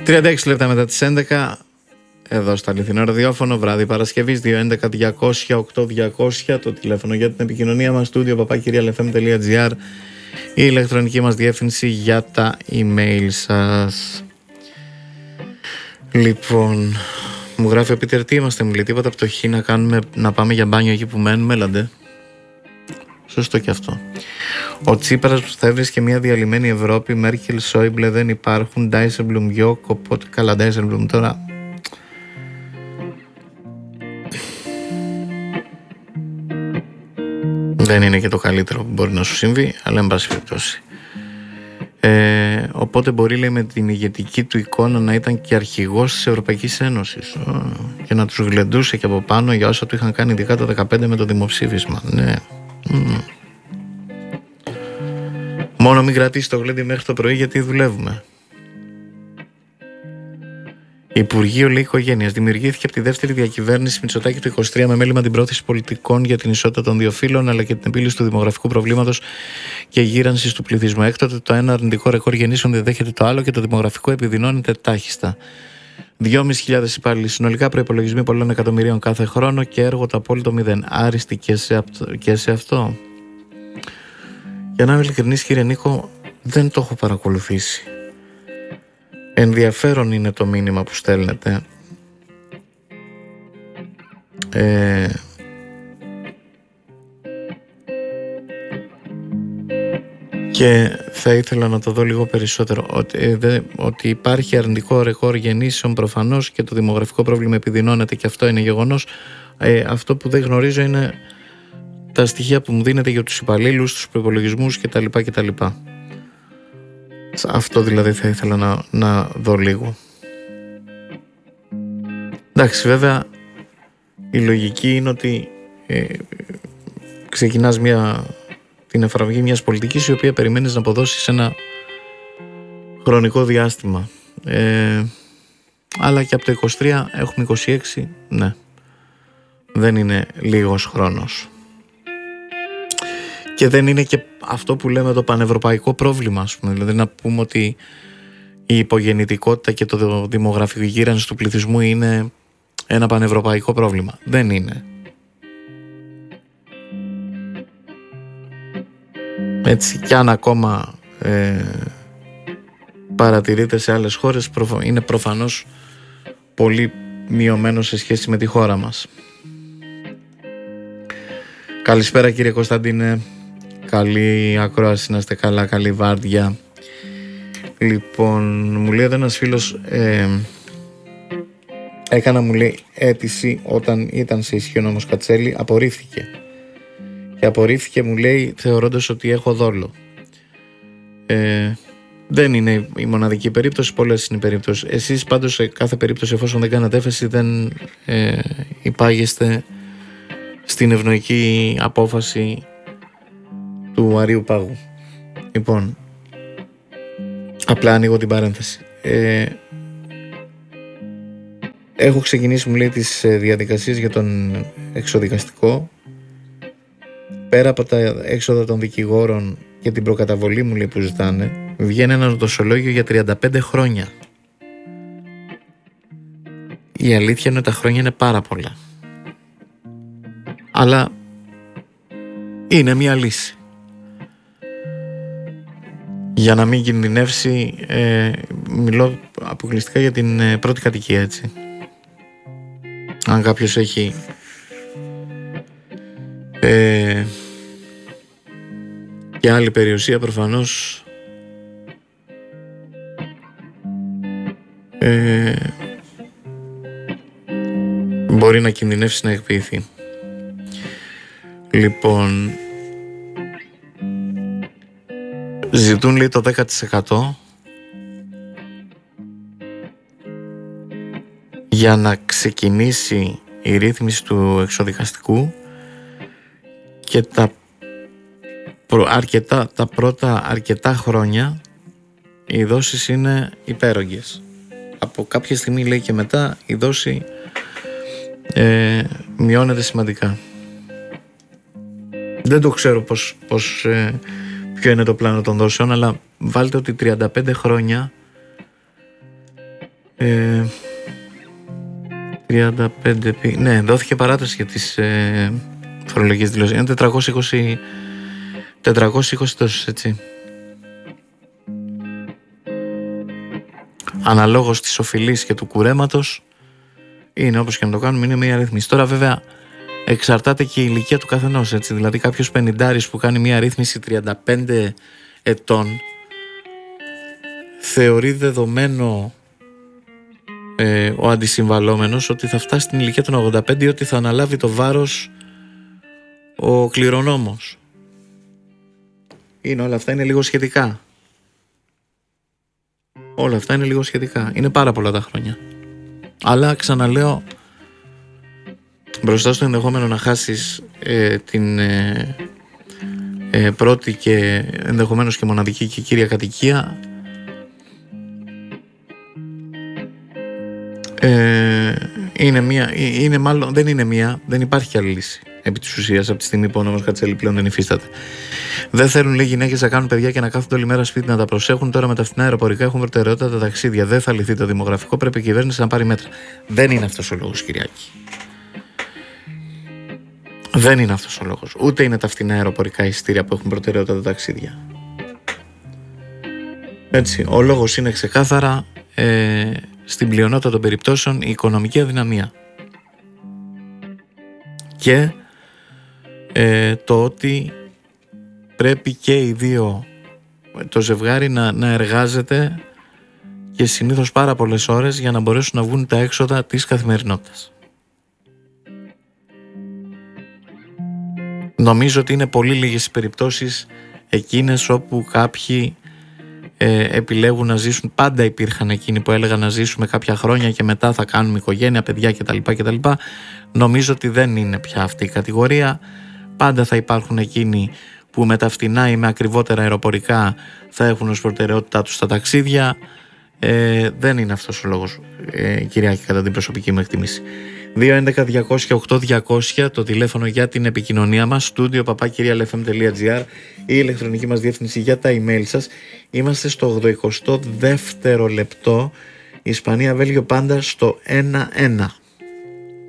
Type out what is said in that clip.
36 λεπτά μετά τις 11, εδώ στο Αληθινό Ραδιόφωνο, βράδυ Παρασκευής, 211-200-8200, το τηλέφωνο για την επικοινωνία μας, studio@realfm.gr, η ηλεκτρονική μας διεύθυνση για τα email σας. Λοιπόν, μου γράφει ο Πίτερ, τι είμαστε, μου λέει, τίποτα από το χ να κάνουμε, να πάμε για μπάνιο εκεί που μένουμε, έλαντε. Σωστό και αυτό. Ο Τσίπρας που θα έβρισκε μια διαλυμένη Ευρώπη, Μέρκελ, Σόιμπλε δεν υπάρχουν, Ντάισελμπλουμ, Γιώκ, οπότε καλά Ντάισελμπλουμ τώρα. Δεν είναι και το καλύτερο που μπορεί να σου συμβεί, αλλά εν πάση περιπτώσει. Οπότε μπορεί, λέει, με την ηγετική του εικόνα να ήταν και αρχηγός της Ευρωπαϊκής Ένωσης και να τους γλεντούσε και από πάνω για όσα του είχαν κάνει ειδικά το 2015 με το δημοψήφισμα. Ναι. Μόνο μην κρατήσει το γλέντι μέχρι το πρωί, γιατί δουλεύουμε. Υπουργείο, λέει, Οικογένειας δημιουργήθηκε από τη δεύτερη διακυβέρνηση Μητσοτάκη του 23 με μέλημα την πρόθεση πολιτικών για την ισότητα των δύο φύλων αλλά και την επίλυση του δημογραφικού προβλήματος και γύρανσης του πληθυσμού. Έκτοτε το ένα αρνητικό ρεκόρ γεννήσεων διδέχεται το άλλο και το δημογραφικό επιδεινώνεται τάχιστα. 2.500 υπάλληλοι, συνολικά προϋπολογισμοί πολλών εκατομμυρίων κάθε χρόνο και έργο το απόλυτο μηδέν. Άριστη και σε αυτό. Για να είμαι ειλικρινής, κύριε Νίκο, δεν το έχω παρακολουθήσει. Ενδιαφέρον είναι το μήνυμα που στέλνετε. Και θα ήθελα να το δω λίγο περισσότερο. Ότι υπάρχει αρνητικό ρεκόρ γεννήσεων προφανώς και το δημογραφικό πρόβλημα επιδεινώνεται και αυτό είναι γεγονός. Αυτό που δεν γνωρίζω είναι τα στοιχεία που μου δίνετε για τους υπαλλήλους, τους προϋπολογισμούς κτλ. Αυτό δηλαδή θα ήθελα να δω λίγο. Εντάξει, βέβαια η λογική είναι ότι ξεκινάς την εφαρμογή μιας πολιτικής η οποία περιμένεις να αποδώσεις ένα χρονικό διάστημα. Αλλά και από το 23 έχουμε 26, ναι. Δεν είναι λίγος χρόνος. Και δεν είναι και αυτό που λέμε το πανευρωπαϊκό πρόβλημα, ας πούμε. Δηλαδή να πούμε ότι η υπογεννητικότητα και το δημογραφικό γύρανση του πληθυσμού είναι ένα πανευρωπαϊκό πρόβλημα. Δεν είναι. Έτσι, κι αν ακόμα παρατηρείται σε άλλες χώρες, είναι προφανώς πολύ μειωμένο σε σχέση με τη χώρα μας. Καλησπέρα, κύριε Κωνσταντίνε. Καλή ακρόαση, να είστε καλά, καλή βάρδια. Λοιπόν, μου λέει εδώ ένας φίλος, έκανα, μου λέει, αίτηση όταν ήταν σε ισχύ ο νόμος Κατσέλη, απορρίφθηκε. Και απορρίφθηκε, μου λέει, θεωρώντας ότι έχω δόλο. Δεν είναι η μοναδική περίπτωση, πολλές είναι οι περίπτώσεις. Εσείς πάντως σε κάθε περίπτωση, εφόσον δεν κάνατε έφεση, δεν υπάγεστε στην ευνοϊκή απόφαση του Αρείου Πάγου. Λοιπόν, απλά ανοίγω την παρένθεση. Έχω ξεκινήσει, μου λέει, τις διαδικασίες για τον εξοδικαστικό. Πέρα από τα έξοδα των δικηγόρων και την προκαταβολή, μου λέει, που ζητάνε, βγαίνει ένα νοτοσολόγιο για 35 χρόνια. Η αλήθεια είναι ότι τα χρόνια είναι πάρα πολλά. Αλλά είναι μια λύση. Για να μην κινδυνεύσει, μιλώ αποκλειστικά για την πρώτη κατοικία, έτσι. Αν κάποιος έχει και άλλη περιουσία, προφανώς μπορεί να κινδυνεύσει να εκποιηθεί. Λοιπόν, ζητούν, λέει, το 10% για να ξεκινήσει η ρύθμιση του εξοδικαστικού και τα πρώτα αρκετά χρόνια οι δόσεις είναι υπέρογγες. Από κάποια στιγμή, λέει, και μετά η δόση μειώνεται σημαντικά. Δεν το ξέρω ποιο είναι το πλάνο των δόσεων, αλλά βάλτε ότι 35 χρόνια 35 ναι, δόθηκε παράταση για τις φορολογικές δηλώσεις. Είναι 420 τόσες, έτσι. Αναλόγως της οφειλής και του κουρέματος είναι, όπως και να το κάνουμε, είναι μια ρύθμιση. Τώρα βέβαια εξαρτάται και η ηλικία του καθενός, έτσι. Δηλαδή κάποιος πενηντάρης που κάνει μια ρύθμιση 35 ετών θεωρεί δεδομένο ο αντισυμβαλόμενος ότι θα φτάσει στην ηλικία των 85 ή ότι θα αναλάβει το βάρος ο κληρονόμος. Όλα αυτά είναι λίγο σχετικά. Όλα αυτά είναι λίγο σχετικά. Είναι πάρα πολλά τα χρόνια. Αλλά ξαναλέω, μπροστά στο ενδεχόμενο να χάσεις την πρώτη και ενδεχομένως και μοναδική και κύρια κατοικία, δεν υπάρχει άλλη λύση επί της ουσίας από τη στιγμή που ο νόμος Κατσέλη πλέον δεν υφίσταται. Δεν θέλουν, λέει, γυναίκες να κάνουν παιδιά και να κάθονται όλη μέρα σπίτι να τα προσέχουν. Τώρα με τα φθηνά αεροπορικά έχουν προτεραιότητα τα ταξίδια. Δεν θα λυθεί το δημογραφικό. Πρέπει η κυβέρνηση να πάρει μέτρα. Δεν είναι αυτός ο λόγος, Κυριάκη. Δεν είναι αυτός ο λόγος. Ούτε είναι τα φθηνά αεροπορικά εισιτήρια που έχουν προτεραιότητα τα ταξίδια. Έτσι, ο λόγος είναι ξεκάθαρα στην πλειονότητα των περιπτώσεων η οικονομική αδυναμία. Και το ότι πρέπει και οι δύο, το ζευγάρι, να εργάζεται και συνήθως πάρα πολλές ώρες για να μπορέσουν να βγουν τα έξοδα της καθημερινότητας. Νομίζω ότι είναι πολύ λίγες οι περιπτώσεις εκείνες όπου κάποιοι επιλέγουν να ζήσουν. Πάντα υπήρχαν εκείνοι που έλεγαν να ζήσουμε κάποια χρόνια και μετά θα κάνουμε οικογένεια, παιδιά κτλ. Νομίζω ότι δεν είναι πια αυτή η κατηγορία. Πάντα θα υπάρχουν εκείνοι που με τα φτηνά ή με ακριβότερα αεροπορικά θα έχουν ως προτεραιότητά τους τα ταξίδια. Δεν είναι αυτός ο λόγος, Κυριάκη, κατά την προσωπική μου εκτίμηση. 211-200-8200 το τηλέφωνο για την επικοινωνία μας, studio@realfm.gr, η ηλεκτρονική μας διεύθυνση για τα email σας. Είμαστε στο 82ο λεπτό, Ισπανία Βέλγιο πάντα στο 1-1.